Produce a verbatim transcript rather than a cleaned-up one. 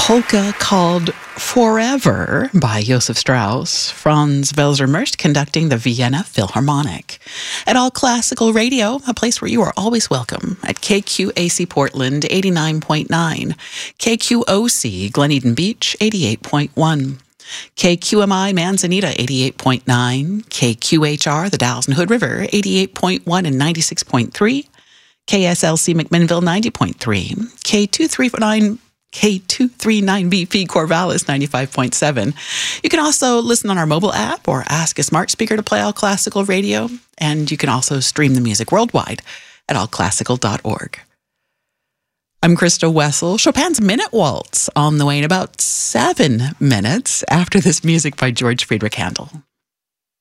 polka called Forever by Josef Strauss, Franz Welser-Merst conducting the Vienna Philharmonic. At All Classical Radio, a place where you are always welcome, at K Q A C Portland eighty-nine point nine, K Q O C Glen Eden Beach eighty-eight point one, K Q M I Manzanita eighty-eight point nine, K Q H R the Dalles and Hood River eighty-eight point one and ninety-six point three, K S L C McMinnville ninety point three, K two thirty-nine K two thirty-nine B P Corvallis ninety-five point seven. You can also listen on our mobile app or ask a smart speaker to play All Classical Radio, and you can also stream the music worldwide at all classical dot org. I'm Krista Wessel. Chopin's Minute Waltz on the way in about seven minutes after this music by George Friedrich Handel.